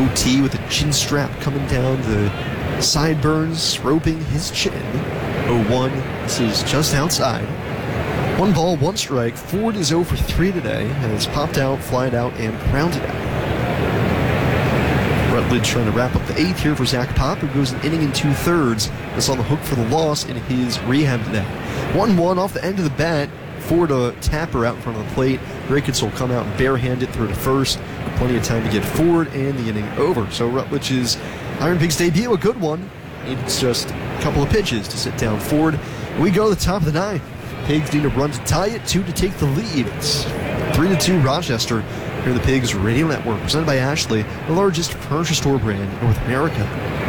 OT with a chin strap coming down the sideburns, roping his chin. 0-1. This is just outside. 1 ball, 1 strike. Ford is 0 for 3 today. Has popped out, flied out, and grounded out. Rutledge trying to wrap up the 8th here for Zach Pop, who goes an inning and 2/3. Is on the hook for the loss in his rehab today. 1-1 off the end of the bat. Ford a tapper out in front of the plate. Ricketts will come out and barehanded through to first. Plenty of time to get Ford and the inning over. So Rutledge's Iron Pigs debut, a good one. Needs just a couple of pitches to sit down Ford. We go to the top of the 9th. Pigs need a run to tie it, 2 to take the lead. It's 3-2 Rochester. Here are the Pigs Radio Network, presented by Ashley, the largest furniture store brand in North America.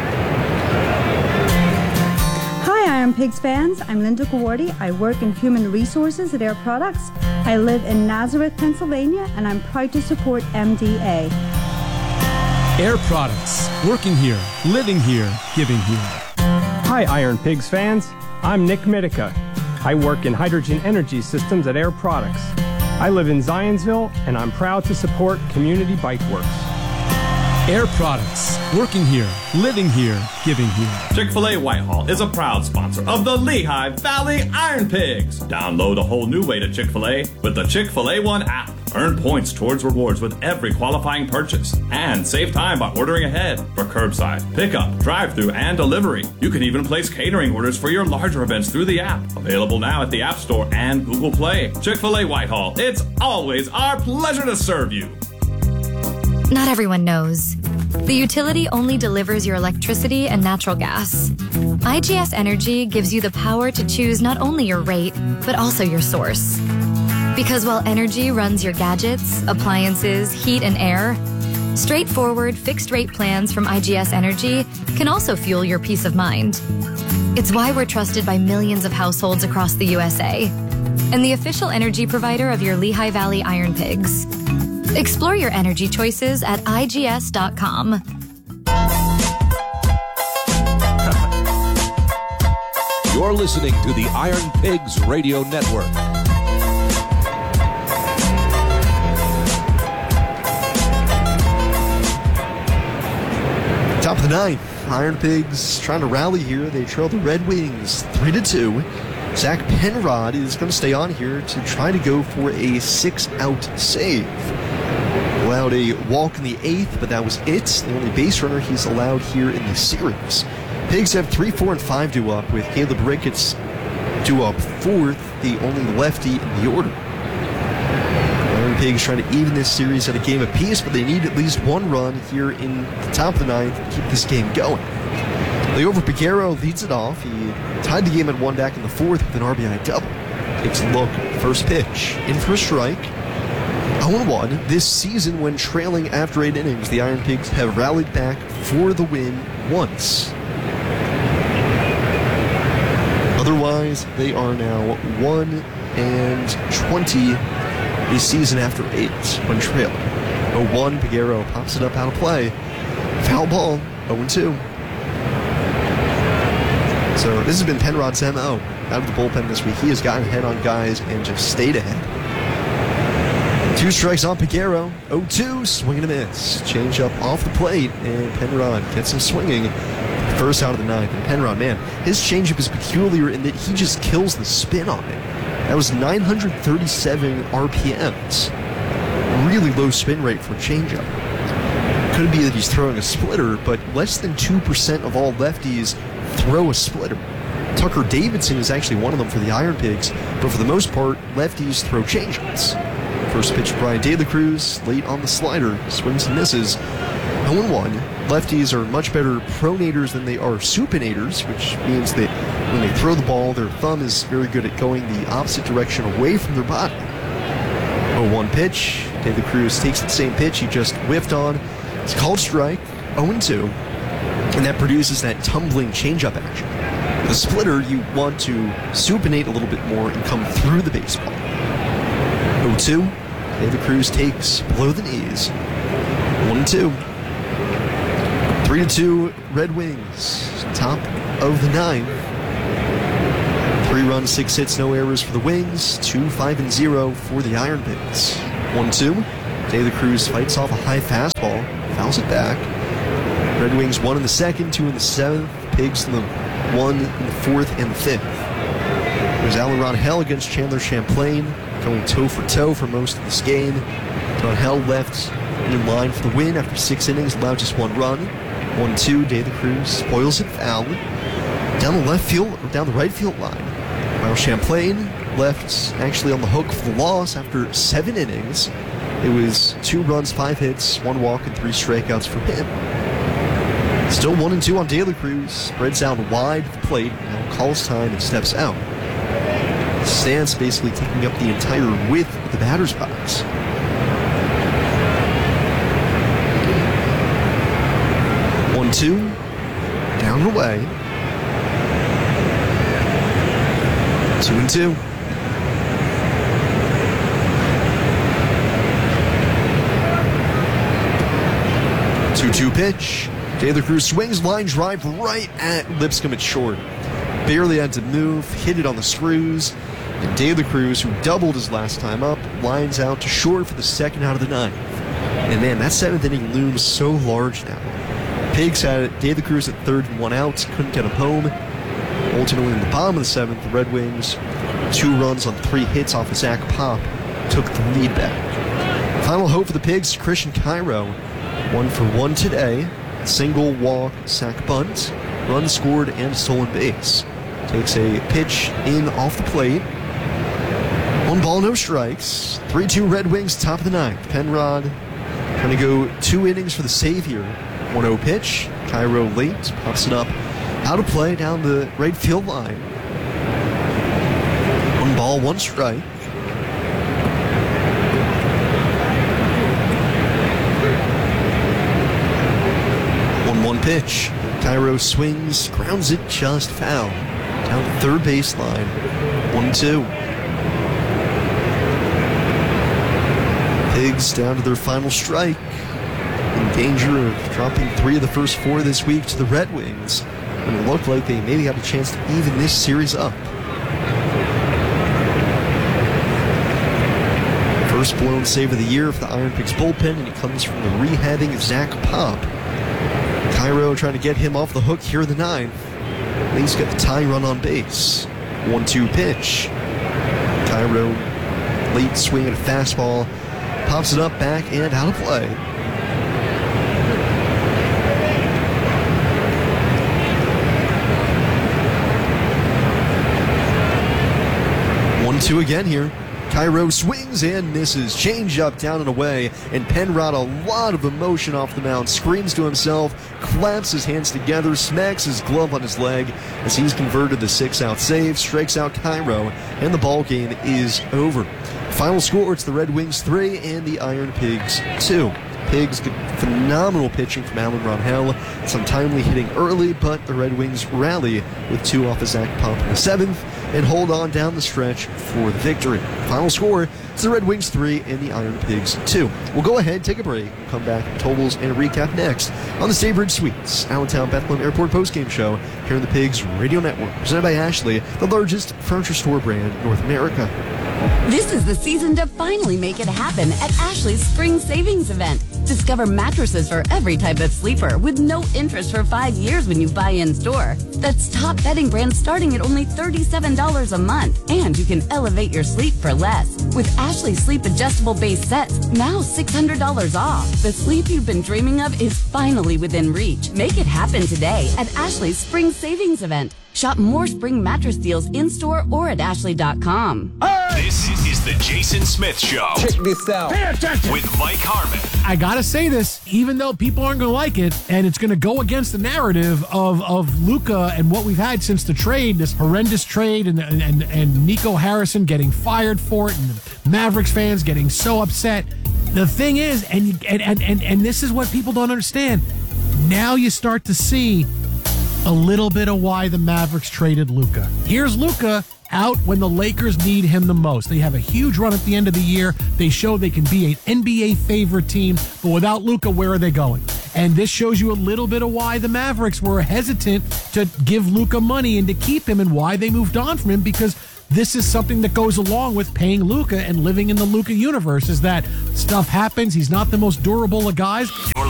Hi, Iron Pigs fans. I'm Linda Gawardi. I work in human resources at Air Products. I live in Nazareth, Pennsylvania, and I'm proud to support MDA. Air Products. Working here, living here, giving here. Hi, Iron Pigs fans. I'm Nick Mitica. I work in hydrogen energy systems at Air Products. I live in Zionsville, and I'm proud to support Community Bike Works. Air Products. Working here, living here, giving here. Chick-fil-A Whitehall is a proud sponsor of the Lehigh Valley Iron Pigs. Download a whole new way to Chick-fil-A with the Chick-fil-A One app. Earn points towards rewards with every qualifying purchase. And save time by ordering ahead for curbside, pickup, drive-thru, and delivery. You can even place catering orders for your larger events through the app. Available now at the App Store and Google Play. Chick-fil-A Whitehall. It's always our pleasure to serve you. Not everyone knows. The utility only delivers your electricity and natural gas. IGS Energy gives you the power to choose not only your rate, but also your source. Because while energy runs your gadgets, appliances, heat, and air, straightforward fixed-rate plans from IGS Energy can also fuel your peace of mind. It's why we're trusted by millions of households across the USA and the official energy provider of your Lehigh Valley Iron Pigs. Explore your energy choices at IGS.com. You're listening to the Iron Pigs Radio Network. Top of the 9th, Iron Pigs trying to rally here. They trail the Red Wings 3-2. Zach Penrod is going to stay on here to try to go for a 6-out save. Allowed a walk in the 8th, but that was it. The only base runner he's allowed here in the series. Pigs have 3, 4, and 5 due up, with Caleb Ricketts due up 4th, the only lefty in the order. Iron Pigs trying to even this series at a game apiece, but they need at least 1 run here in the top of the 9th to keep this game going. Leover Piguero leads it off. He tied the game at 1 back in the 4th with an RBI double. Takes a look, first pitch, in for a strike. 0-1 this season when trailing after 8 innings. The Iron Pigs have rallied back for the win once. Otherwise, they are now 1-20 this season after 8 when trailing. 0-1, Piguero pops it up out of play. Foul ball, 0-2. So this has been Penrod's MO. Out of the bullpen this week, he has gotten ahead on guys and just stayed ahead. 2 strikes on Piguero, 0-2, swing and a miss. Change up off the plate, and Penrod gets him swinging. First out of the 9th, and Penrod, man, his changeup is peculiar in that he just kills the spin on it. That was 937 RPMs. Really low spin rate for a changeup. Could be that he's throwing a splitter, but less than 2% of all lefties throw a splitter. Tucker Davidson is actually one of them for the Iron Pigs, but for the most part, lefties throw changeups. First pitch, Brian De La Cruz, late on the slider, swings and misses. 0-1. Lefties are much better pronators than they are supinators, which means that when they throw the ball, their thumb is very good at going the opposite direction away from their body. 0-1 pitch. De La Cruz takes the same pitch he just whiffed on. It's called strike. 0-2. And that produces that tumbling changeup action. The splitter, you want to supinate a little bit more and come through the baseball. 0-2. De La Cruz takes below the knees. 1-2. 3-2 Red Wings. Top of the 9th. 3 runs, 6 hits, no errors for the Wings. 2-5-0 for the Iron Pigs. 1-2. De La Cruz fights off a high fastball, fouls it back. Red Wings 1 in the second, 2 in the seventh. Pigs in the 1 in the fourth and the fifth. It was Alan Ronhell against Chandler Champlain, going toe for toe for most of this game. Ronhell left in line for the win after 6 innings, allowed just 1 run. 1-2, De La Cruz spoils it foul down the right field line. While Champlain left actually on the hook for the loss after 7 innings. It was 2 runs, 5 hits, 1 walk, and 3 strikeouts for him. Still 1-2 on De La Cruz. Spreads out wide of the plate. Now calls time and steps out. Stance basically taking up the entire width of the batter's box. One-two. Down and away. 2-2. Two pitch. De La Cruz swings, line drive right at Lipscomb at short. Barely had to move, hit it on the screws. And De La Cruz, who doubled his last time up, lines out to short for the second out of the ninth. And man, that 7th inning looms so large now. Pigs had De La Cruz at third and 1 out, couldn't get him home. Ultimately, in the bottom of the 7th, the Red Wings, 2 runs on 3 hits off of Zach Pop, took the lead back. Final hope for the Pigs, Christian Cairo. 1 for 1 today. Single, walk, sack, bunt. Run scored and stolen base. Takes a pitch in off the plate. 1 ball, no strikes. 3-2 Red Wings, top of the 9th. Penrod trying to go 2 innings for the save here. 1-0 pitch. Cairo late. Pops it up. Out of play down the right field line. 1 ball, 1 strike. 1 pitch. Cairo swings, grounds it just foul. Down the third baseline. 1-2. Pigs down to their final strike. In danger of dropping 3 of the first 4 this week to the Red Wings. And it looked like they maybe had a chance to even this series up. First blown save of the year for the Iron Pigs bullpen, and it comes from the rehabbing Zach Pop. Cairo trying to get him off the hook here in the 9th. He's got the tie run on base. 1-2 pitch. Cairo, late swing at a fastball, pops it up, back, and out of play. One-two again here. Cairo swings and misses. Change up, down and away. And Penrod, a lot of emotion off the mound, screams to himself, claps his hands together, smacks his glove on his leg as he's converted the 6-out save, strikes out Cairo, and the ball game is over. Final score, it's the Red Wings 3 and the Iron Pigs 2. Pigs get phenomenal pitching from Alan Ronhell, some timely hitting early, but the Red Wings rally with 2 off of Zach Pop in the 7th and hold on down the stretch for the victory. Final score, it's the Red Wings 3 and the Iron Pigs 2. We'll go ahead, take a break, we'll come back with totals and a recap next on the Staybridge Suites, Allentown Bethlehem Airport postgame show here on the Pigs Radio Network, presented by Ashley, the largest furniture store brand in North America. This is the season to finally make it happen at Ashley's Spring Savings Event. Discover mattresses for every type of sleeper with no interest for 5 years when you buy in store. That's top bedding brands starting at only $37 a month. And you can elevate your sleep for less. With Ashley Sleep Adjustable Base Sets, now $600 off. The sleep you've been dreaming of is finally within reach. Make it happen today at Ashley's Spring Savings Event. Shop more spring mattress deals in-store or at ashley.com. This is the Jason Smith Show. Check this out. Pay attention. With Mike Harmon. I gotta say this, even though people aren't gonna like it, and it's gonna go against the narrative of Luka and what we've had since the trade, this horrendous trade, and Nico Harrison getting fired for it, and Mavericks fans getting so upset. The thing is, and this is what people don't understand. Now you start to see a little bit of why the Mavericks traded Luka. Here's Luka out when the Lakers need him the most. They have a huge run at the end of the year. They show they can be an NBA favorite team, but without Luka, where are they going? And this shows you a little bit of why the Mavericks were hesitant to give Luka money and to keep him, and why they moved on from him, because this is something that goes along with paying Luka and living in the Luka universe, is that stuff happens. He's not the most durable of guys. You're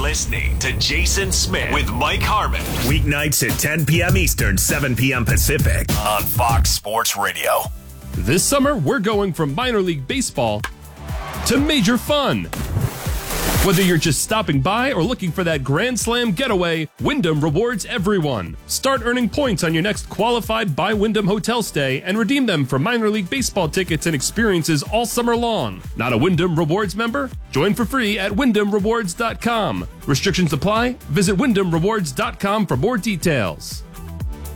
listening to Jason Smith with Mike Harmon. Weeknights at 10 p.m. Eastern, 7 p.m. Pacific on Fox Sports Radio. This summer, we're going from minor league baseball to major fun. Whether you're just stopping by or looking for that Grand Slam getaway, Wyndham rewards everyone. Start earning points on your next qualified by Wyndham hotel stay and redeem them for minor league baseball tickets and experiences all summer long. Not a Wyndham Rewards member? Join for free at WyndhamRewards.com. Restrictions apply. Visit WyndhamRewards.com for more details.